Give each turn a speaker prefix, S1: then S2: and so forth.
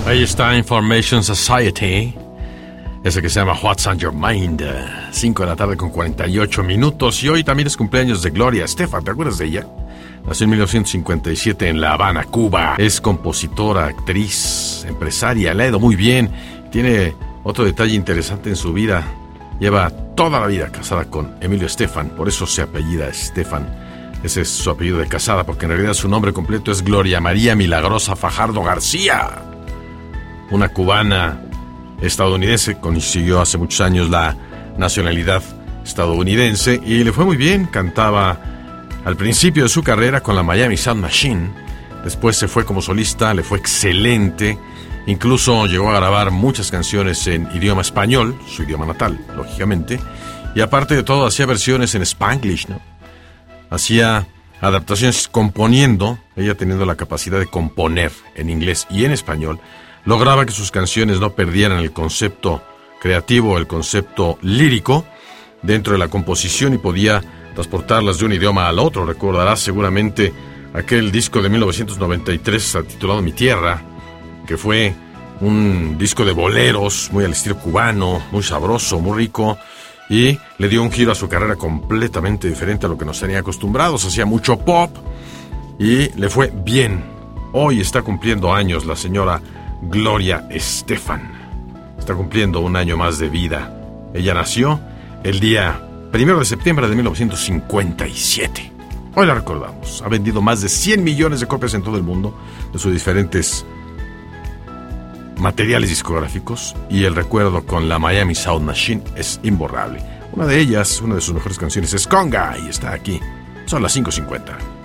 S1: Ahí está Information Society, ese que se llama What's on Your Mind. 5 de la tarde con 48 minutos. Y hoy también es cumpleaños de Gloria Estefan. ¿Te acuerdas de ella? Nació en 1957 en La Habana, Cuba. Es compositora, actriz, empresaria. Le ha ido muy bien. Tiene otro detalle interesante en su vida. Lleva toda la vida casada con Emilio Estefan. Por eso se apellida Estefan. Ese es su apellido de casada, porque en realidad su nombre completo es Gloria María Milagrosa Fajardo García. Una cubana estadounidense, consiguió hace muchos años la nacionalidad estadounidense y le fue muy bien. Cantaba al principio de su carrera con la Miami Sound Machine, después se fue como solista, le fue excelente, incluso llegó a grabar muchas canciones en idioma español, su idioma natal, lógicamente, y aparte de todo hacía versiones en Spanglish, ¿no? Hacía adaptaciones componiendo, ella teniendo la capacidad de componer en inglés y en español. Lograba que sus canciones no perdieran el concepto creativo, el concepto lírico dentro de la composición y podía transportarlas de un idioma al otro. Recordarás seguramente aquel disco de 1993 titulado Mi Tierra, que fue un disco de boleros muy al estilo cubano, muy sabroso, muy rico, y le dio un giro a su carrera completamente diferente a lo que nos tenía acostumbrados. Hacía mucho pop y le fue bien. Hoy está cumpliendo años la señora Gloria Estefan. Está cumpliendo un año más de vida. Ella nació el día 1 de septiembre de 1957. Hoy la recordamos. Ha vendido más de 100 millones de copias en todo el mundo de sus diferentes materiales discográficos, y el recuerdo con la Miami Sound Machine es imborrable. Una de ellas, una de sus mejores canciones es Conga, y está aquí. Son las 5:50.